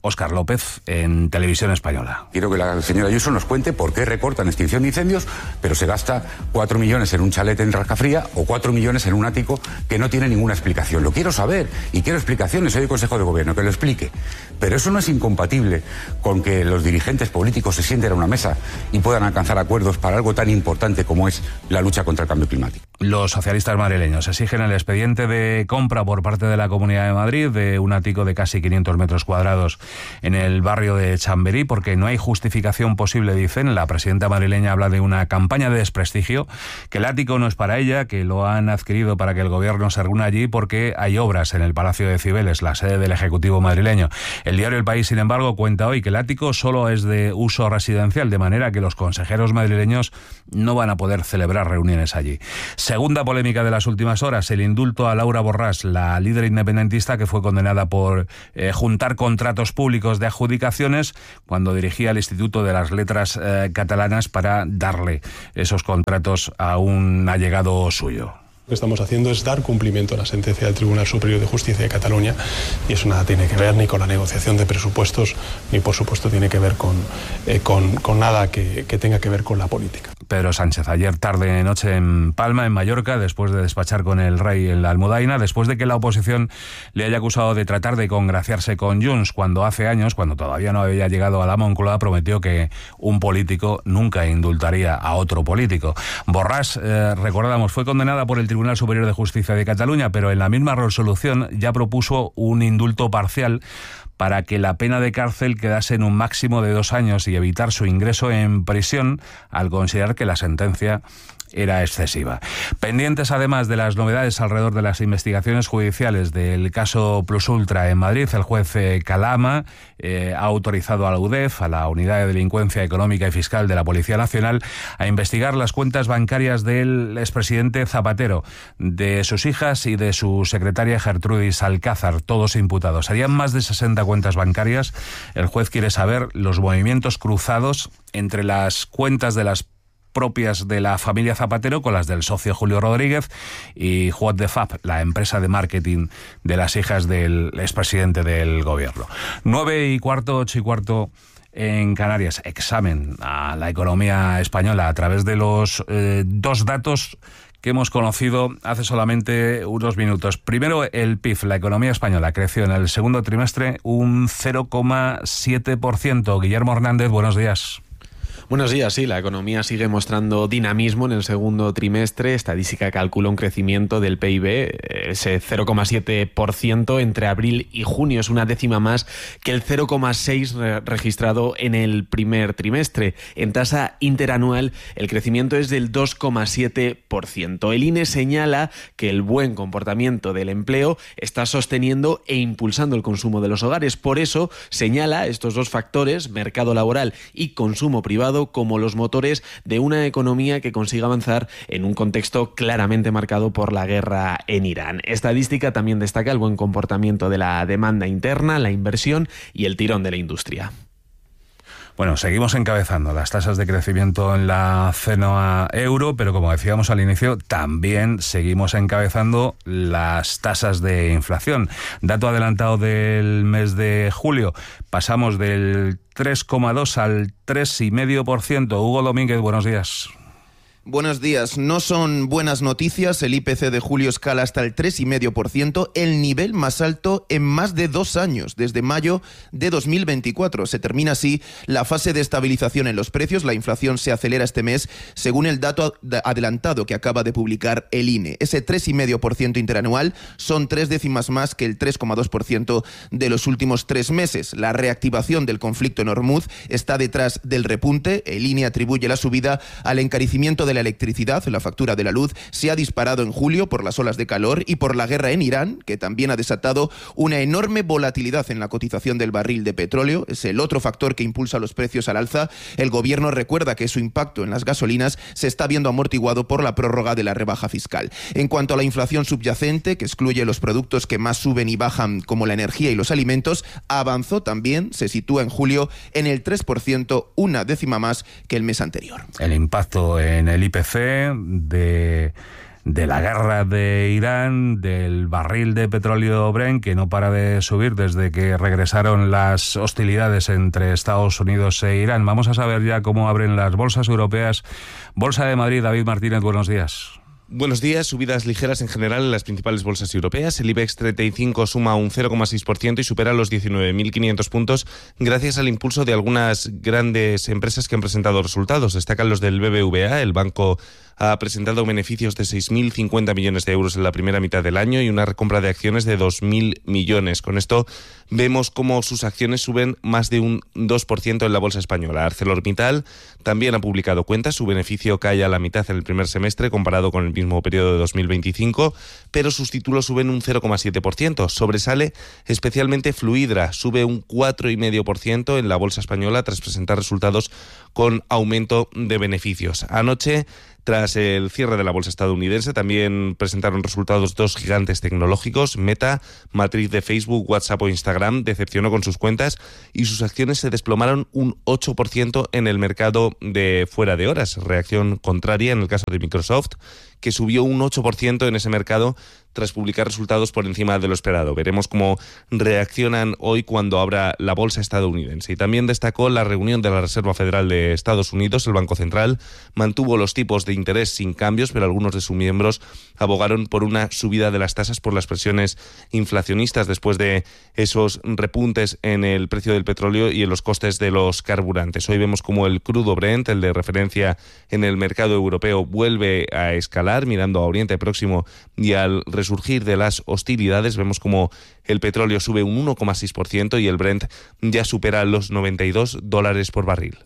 Óscar López en Televisión Española. Quiero que la señora Ayuso nos cuente por qué recorta en extinción de incendios, pero se gasta cuatro millones en un chalet en Rascafría o cuatro millones en un ático que no tiene ninguna explicación. Lo quiero saber y quiero explicaciones. Soy el Consejo de Gobierno, que lo explique. Pero eso no es incompatible con que los dirigentes políticos se sienten a una mesa y puedan alcanzar acuerdos para algo tan importante como es la lucha contra el cambio climático. Los socialistas madrileños exigen el expediente de compra por parte de la Comunidad de Madrid de un ático de casi quinientos metros cuadrados en el barrio de Chamberí, porque no hay justificación posible, dicen. La presidenta madrileña habla de una campaña de desprestigio, que el ático no es para ella, que lo han adquirido para que el gobierno se reúna allí porque hay obras en el Palacio de Cibeles, la sede del Ejecutivo madrileño. El diario El País, sin embargo, cuenta hoy que el ático solo es de uso residencial, de manera que los consejeros madrileños no van a poder celebrar reuniones allí. Segunda polémica de las últimas horas, el indulto a Laura Borràs, la líder independentista que fue condenada por eh, juntar contratos públicos de adjudicaciones cuando dirigía el Instituto de las Letras eh, Catalanas para darle esos contratos a un allegado suyo. Lo que estamos haciendo es dar cumplimiento a la sentencia del Tribunal Superior de Justicia de Cataluña, y eso nada tiene que ver ni con la negociación de presupuestos, ni por supuesto tiene que ver con, eh, con, con nada que, que tenga que ver con la política. Pedro Sánchez, ayer tarde noche en Palma, en Mallorca, después de despachar con el rey en la Almudaina, después de que la oposición le haya acusado de tratar de congraciarse con Junts, cuando hace años, cuando todavía no había llegado a la Moncloa, prometió que un político nunca indultaría a otro político. Borràs, eh, recordamos, fue condenada por el Tribunal Superior de Justicia de Cataluña, pero en la misma resolución ya propuso un indulto parcial para que la pena de cárcel quedase en un máximo de dos años y evitar su ingreso en prisión, al considerar que la sentencia era excesiva. Pendientes además de las novedades alrededor de las investigaciones judiciales del caso Plus Ultra en Madrid, el juez eh, Calama eh, ha autorizado a la U D E F, a la Unidad de Delincuencia Económica y Fiscal de la Policía Nacional, a investigar las cuentas bancarias del expresidente Zapatero, de sus hijas y de su secretaria Gertrudis Alcázar, todos imputados. Serían más de sesenta cuentas bancarias. El juez quiere saber los movimientos cruzados entre las cuentas de las propias de la familia Zapatero con las del socio Julio Rodríguez y What the Fab, la empresa de marketing de las hijas del expresidente del gobierno. Nueve y cuarto, ocho y cuarto en Canarias. Examen a la economía española a través de los eh, dos datos que hemos conocido hace solamente unos minutos. Primero, el P I B, la economía española, creció en el segundo trimestre un cero coma siete por ciento. Guillermo Hernández, buenos días. Buenos días, sí, la economía sigue mostrando dinamismo en el segundo trimestre. Estadística calcula un crecimiento del P I B, ese cero coma siete por ciento entre abril y junio. Es una décima más que el cero coma seis por ciento registrado en el primer trimestre. En tasa interanual, el crecimiento es del dos coma siete por ciento. El I N E señala que el buen comportamiento del empleo está sosteniendo e impulsando el consumo de los hogares. Por eso señala estos dos factores, mercado laboral y consumo privado, como los motores de una economía que consiga avanzar en un contexto claramente marcado por la guerra en Irán. Estadística también destaca el buen comportamiento de la demanda interna, la inversión y el tirón de la industria. Bueno, seguimos encabezando las tasas de crecimiento en la zona euro, pero como decíamos al inicio, también seguimos encabezando las tasas de inflación. Dato adelantado del mes de julio, pasamos del tres coma dos al tres coma cinco por ciento. Hugo Domínguez, buenos días. Buenos días. No son buenas noticias. El I P C de julio escala hasta el tres coma cinco por ciento, el nivel más alto en más de dos años, desde mayo de dos mil veinticuatro. Se termina así la fase de estabilización en los precios. La inflación se acelera este mes, según el dato adelantado que acaba de publicar el I N E. Ese tres coma cinco por ciento interanual son tres décimas más que el tres coma dos por ciento de los últimos tres meses. La reactivación del conflicto en Hormuz está detrás del repunte. El I N E atribuye la subida al encarecimiento de la electricidad. La factura de la luz se ha disparado en julio por las olas de calor y por la guerra en Irán, que también ha desatado una enorme volatilidad en la cotización del barril de petróleo. Es el otro factor que impulsa los precios al alza. El gobierno recuerda que su impacto en las gasolinas se está viendo amortiguado por la prórroga de la rebaja fiscal. En cuanto a la inflación subyacente, que excluye los productos que más suben y bajan, como la energía y los alimentos, avanzó también, se sitúa en julio en el tres por ciento, una décima más que el mes anterior. El impacto en el I P C de de la guerra de Irán, del barril de petróleo Brent, que no para de subir desde que regresaron las hostilidades entre Estados Unidos e Irán. Vamos a saber ya cómo abren las bolsas europeas. Bolsa de Madrid, David Martínez, buenos días. Buenos días, subidas ligeras en general en las principales bolsas europeas. El IBEX treinta y cinco suma un cero coma seis por ciento y supera los diecinueve mil quinientos puntos gracias al impulso de algunas grandes empresas que han presentado resultados. Destacan los del B B V A, el banco ha presentado beneficios de seis mil cincuenta millones de euros en la primera mitad del año y una recompra de acciones de dos mil millones. Con esto vemos cómo sus acciones suben más de un dos por ciento en la bolsa española. ArcelorMittal también ha publicado cuentas, su beneficio cae a la mitad en el primer semestre comparado con el mismo periodo de dos mil veinticinco, pero sus títulos suben un cero coma siete por ciento. Sobresale especialmente Fluidra, sube un cuatro coma cinco por ciento en la bolsa española tras presentar resultados con aumento de beneficios. Anoche, tras el cierre de la bolsa estadounidense, también presentaron resultados dos gigantes tecnológicos. Meta, matriz de Facebook, WhatsApp o Instagram, decepcionó con sus cuentas y sus acciones se desplomaron un ocho por ciento en el mercado de fuera de horas. Reacción contraria en el caso de Microsoft, que subió un ocho por ciento en ese mercado tras publicar resultados por encima de lo esperado. Veremos cómo reaccionan hoy cuando abra la bolsa estadounidense. Y también destacó la reunión de la Reserva Federal de Estados Unidos. El Banco Central mantuvo los tipos de interés sin cambios, pero algunos de sus miembros abogaron por una subida de las tasas por las presiones inflacionistas después de esos repuntes en el precio del petróleo y en los costes de los carburantes. Hoy vemos cómo el crudo Brent, el de referencia en el mercado europeo, vuelve a escalar mirando a Oriente Próximo y al resurgir de las hostilidades. Vemos como el petróleo sube un uno coma seis por ciento y el Brent ya supera los noventa y dos dólares por barril.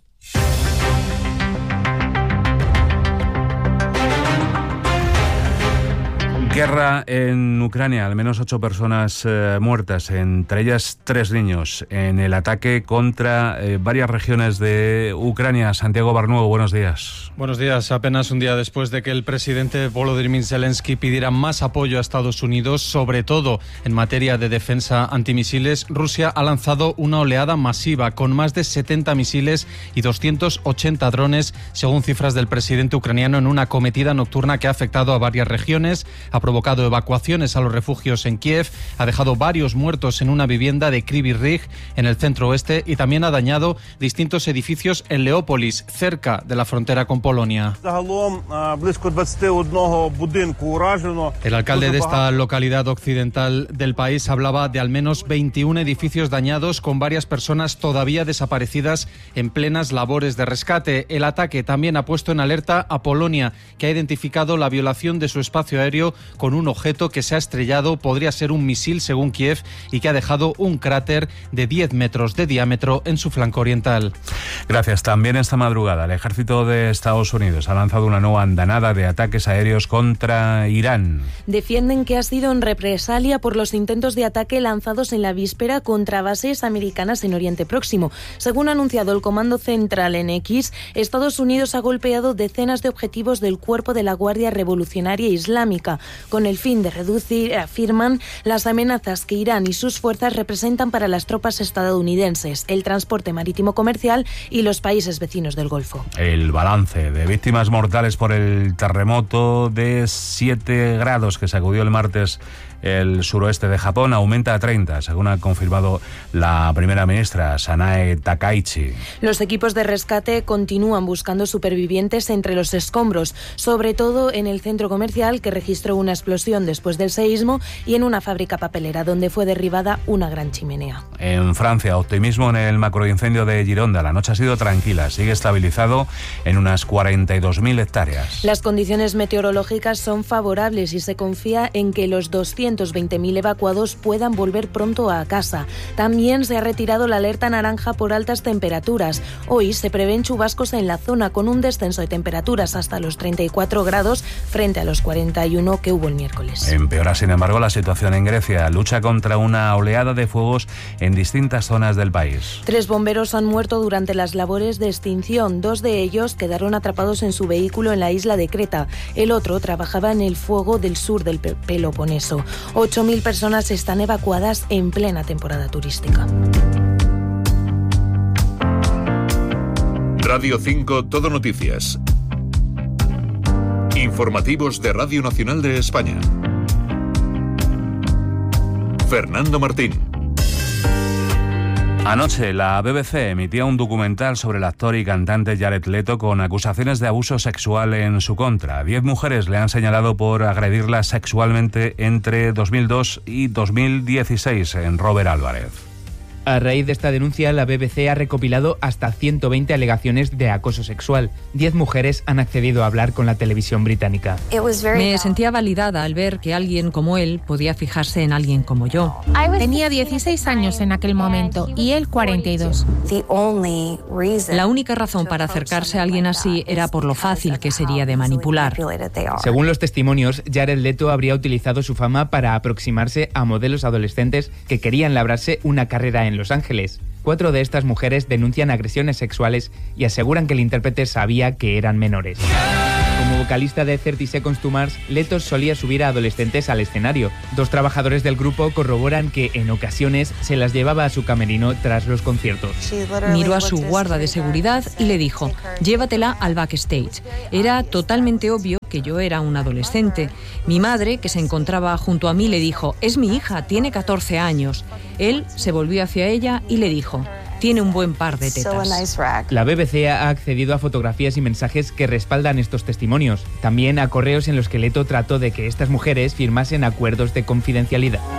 Guerra en Ucrania, al menos ocho personas eh, muertas, entre ellas tres niños, en el ataque contra eh, varias regiones de Ucrania. Santiago Barnuevo, buenos días. Buenos días. Apenas un día después de que el presidente Volodymyr Zelensky pidiera más apoyo a Estados Unidos, sobre todo en materia de defensa antimisiles, Rusia ha lanzado una oleada masiva con más de setenta misiles y doscientos ochenta drones, según cifras del presidente ucraniano, en una acometida nocturna que ha afectado a varias regiones, ha provocado evacuaciones a los refugios en Kiev, ha dejado varios muertos en una vivienda de Kryvyi Rih, en el centro oeste, y también ha dañado distintos edificios en Leópolis, cerca de la frontera con Polonia. El alcalde de esta localidad occidental del país hablaba de al menos veintiún edificios dañados, con varias personas todavía desaparecidas en plenas labores de rescate. El ataque también ha puesto en alerta a Polonia, que ha identificado la violación de su espacio aéreo con un objeto que se ha estrellado, podría ser un misil según Kiev, y que ha dejado un cráter de diez metros de diámetro en su flanco oriental. Gracias. También esta madrugada el ejército de Estados Unidos ha lanzado una nueva andanada de ataques aéreos contra Irán. Defienden que ha sido en represalia por los intentos de ataque lanzados en la víspera contra bases americanas en Oriente Próximo. Según ha anunciado el Comando Central en X, Estados Unidos ha golpeado decenas de objetivos del Cuerpo de la Guardia Revolucionaria Islámica, con el fin de reducir, afirman, las amenazas que Irán y sus fuerzas representan para las tropas estadounidenses, el transporte marítimo comercial y los países vecinos del Golfo. El balance de víctimas mortales por el terremoto de siete grados que sacudió el martes el suroeste de Japón aumenta a treinta, según ha confirmado la primera ministra Sanae Takaichi. Los equipos de rescate continúan buscando supervivientes entre los escombros, sobre todo en el centro comercial que registró una explosión después del seísmo y en una fábrica papelera donde fue derribada una gran chimenea. En Francia, optimismo en el macroincendio de Gironda. La noche ha sido tranquila, sigue estabilizado en unas cuarenta y dos mil hectáreas. Las condiciones meteorológicas son favorables y se confía en que los doscientos veinte mil evacuados puedan volver pronto a casa. También se ha retirado la alerta naranja por altas temperaturas. Hoy se prevén chubascos en la zona con un descenso de temperaturas hasta los treinta y cuatro grados frente a los cuarenta y uno que hubo el miércoles. Empeora, sin embargo, la situación en Grecia. Lucha contra una oleada de fuegos en distintas zonas del país. Tres bomberos han muerto durante las labores de extinción. Dos de ellos quedaron atrapados en su vehículo en la isla de Creta. El otro trabajaba en el fuego del sur del Peloponeso. ocho mil personas están evacuadas en plena temporada turística. Radio cinco Todo Noticias. Informa informativos de Radio Nacional de España. Fernando Martín. Anoche la B B C emitía un documental sobre el actor y cantante Jared Leto con acusaciones de abuso sexual en su contra. Diez mujeres le han señalado por agredirla sexualmente entre dos mil dos y dos mil dieciséis en Robert Álvarez. A raíz de esta denuncia, la B B C ha recopilado hasta ciento veinte alegaciones de acoso sexual. Diez mujeres han accedido a hablar con la televisión británica. Me sentía validada al ver que alguien como él podía fijarse en alguien como yo. Tenía dieciséis años en aquel momento y él cuarenta y dos. La única razón para acercarse a alguien así era por lo fácil que sería de manipular. Según los testimonios, Jared Leto habría utilizado su fama para aproximarse a modelos adolescentes que querían labrarse una carrera en Los Ángeles. Cuatro de estas mujeres denuncian agresiones sexuales y aseguran que el intérprete sabía que eran menores. Como vocalista de thirty seconds to Mars, Leto solía subir a adolescentes al escenario. Dos trabajadores del grupo corroboran que en ocasiones se las llevaba a su camerino tras los conciertos. Miró a su guarda de seguridad y le dijo: llévatela al backstage. Era totalmente obvio que yo era un adolescente. Mi madre, que se encontraba junto a mí, le dijo: es mi hija, tiene catorce años. Él se volvió hacia ella y le dijo: tiene un buen par de tetas. La B B C ha accedido a fotografías y mensajes que respaldan estos testimonios. También a correos en los que Leto trató de que estas mujeres firmasen acuerdos de confidencialidad.